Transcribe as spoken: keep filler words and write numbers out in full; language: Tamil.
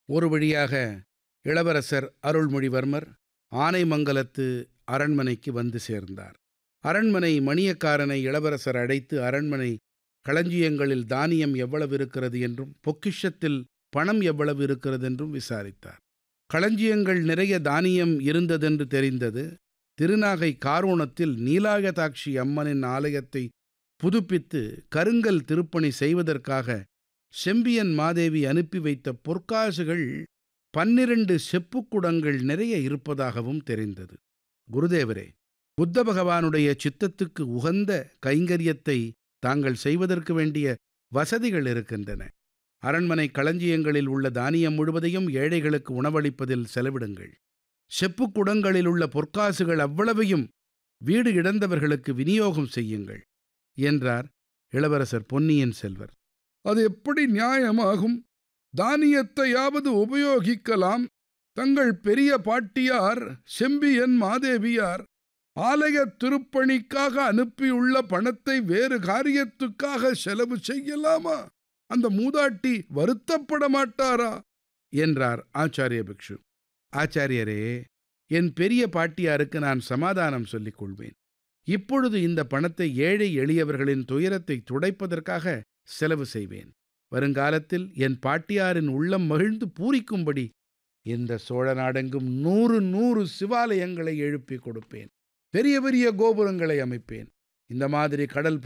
ஒரு வழியாக இளவரசர் அருள்மொழிவர்மர் ஆனைமங்கலத்து அரண்மனைக்கு வந்து சேர்ந்தார். அரண்மனை மணியக்காரனை இளவரசர் அழைத்து அரண்மனை களஞ்சியங்களில் தானியம் எவ்வளவு இருக்கிறது என்றும் பொக்கிஷத்தில் பணம் எவ்வளவு இருக்கிறது என்றும் விசாரித்தார். களஞ்சியங்கள் நிறைய தானியம் இருந்ததென்று தெரிந்தது. திருநாகை காரோணத்தில் நீலாயதாட்சி அம்மனின் ஆலயத்தை புதுப்பித்து கருங்கல் திருப்பணி செய்வதற்காக செம்பியன் மாதேவி அனுப்பி வைத்த பொற்காசுகள் பன்னிரண்டு செப்புக்குடங்கள் நிறைய இருப்பதாகவும் தெரிந்தது. குருதேவரே, புத்த பகவானுடைய சித்தத்துக்கு உகந்த கைங்கரியத்தை தாங்கள் செய்வதற்கு வேண்டிய வசதிகள் இருக்கின்றன. அரண்மனை களஞ்சியங்களில் உள்ள தானியம் முழுவதையும் ஏழைகளுக்கு உணவளிப்பதில் செலவிடுங்கள். செப்புக்குடங்களில் உள்ள பொற்காசுகள் அவ்வளவையும் வீடு இழந்தவர்களுக்கு விநியோகம் செய்யுங்கள் என்றார் இளவரசர் பொன்னியின் செல்வர். அது எப்படி நியாயமாகும்? தானியத்தையாவது உபயோகிக்கலாம். தங்கள் பெரிய பாட்டியார் செம்பியன் மாதேவியார் ஆலய திருப்பணிக்காக அனுப்பியுள்ள பணத்தை வேறு காரியத்துக்காக செலவு செய்யலாமா? அந்த மூதாட்டி வருத்தப்பட மாட்டாரா என்றார் ஆச்சாரிய பிக்ஷு. ஆச்சாரியரே, என் பெரிய பாட்டியாருக்கு நான் சமாதானம் சொல்லிக் கொள்வேன். இப்பொழுது இந்த பணத்தை ஏழை எளியவர்களின் துயரத்தை துடைப்பதற்காக செலவு செய்வேன். வருங்காலத்தில் என் பாட்டியாரின் உள்ளம் மகிழ்ந்து பூரிக்கும்படி இந்த சோழ நாடெங்கும் நூறு நூறு சிவாலயங்களை எழுப்பிக் கொடுப்பேன். பெரிய பெரிய கோபுரங்களை அமைப்பேன். இந்த மாதிரி கடல்